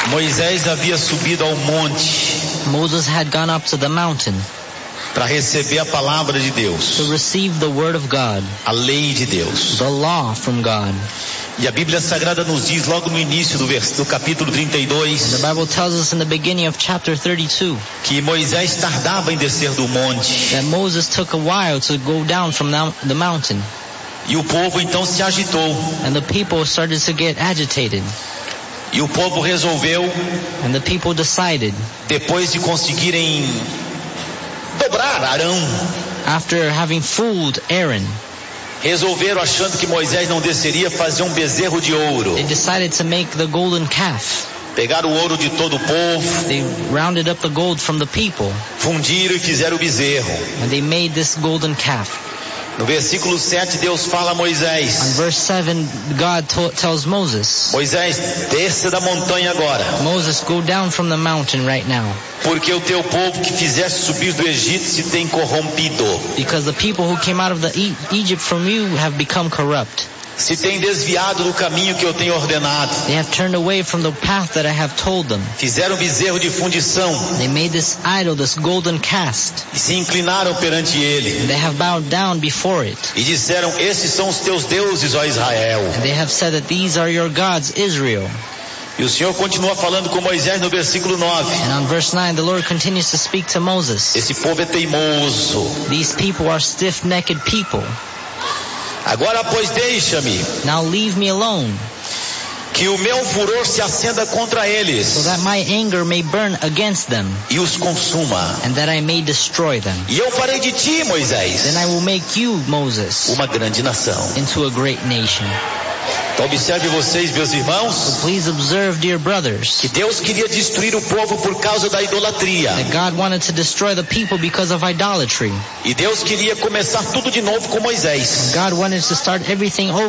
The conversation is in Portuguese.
Moisés havia subido ao monte Moses had gone up to the mountain para receber a palavra de Deus, to receive the word of God, a lei de Deus. the law from God. E a Bíblia Sagrada nos diz logo no início do capítulo 32 The Bible tells us in the beginning of chapter 32 que Moisés tardava em descer do monte. that Moses took a while to go down from the mountain, E o povo então se agitou. and the people started to get agitated, E o povo resolveu, and the people decided, depois de conseguirem dobrar Arão, after having fooled Aaron, resolveram, achando que Moisés não desceria, fazer um bezerro de ouro. they decided to make the golden calf. Pegaram o ouro de todo o povo, They rounded up the gold from the people, fundiram e fizeram o bezerro. and they made this golden calf. No versículo 7, Deus fala a On Moisés: verse 7, God tells Moses, Moisés, desça da montanha agora, Moses, go down from the mountain right now, porque o teu povo que fizeste subir do Egito se tem corrompido, because the people who came out of Egypt from you have become corrupt. se tem desviado do caminho que eu tenho ordenado. They have turned away from the path that I have told them. Fizeram bezerro de fundição They made this idol, this golden cast, e se inclinaram perante ele. and they have bowed down before it. E disseram: esses são os teus deuses, ó Israel. And they have said that these are your gods, Israel. E o Senhor continua falando com Moisés no versículo 9. And on verse 9, the Lord continues to speak to Moses. Esse povo é teimoso. These people are stiff-necked people. Agora, pois, deixa-me Now leave me alone, que o meu furor se acenda contra eles so that my anger may burn against them, e os consuma. and that I may destroy them. E eu farei de ti, Moisés, Then I will make you, Moses, uma grande nação. into a great nation. Então observe vocês, meus irmãos, Please observe, dear brothers, que Deus queria destruir o povo por causa da idolatria. that God wanted to destroy the people because of idolatry. E Deus queria começar tudo de novo com Moisés. God wanted to start everything over